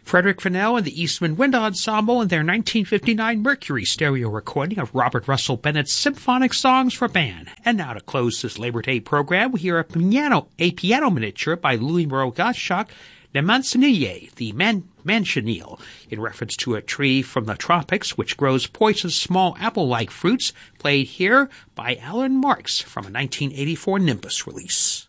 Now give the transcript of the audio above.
Frederick Fennell and the Eastman Wind Ensemble in their 1959 Mercury stereo recording of Robert Russell Bennett's symphonic songs for band. And now to close this Labor Day program, we hear a piano miniature by Louis Moreau Gottschalk, Le Manzanille, the Manzanille, in reference to a tree from the tropics which grows poisonous small apple-like fruits, played here by Alan Marks from a 1984 Nimbus release.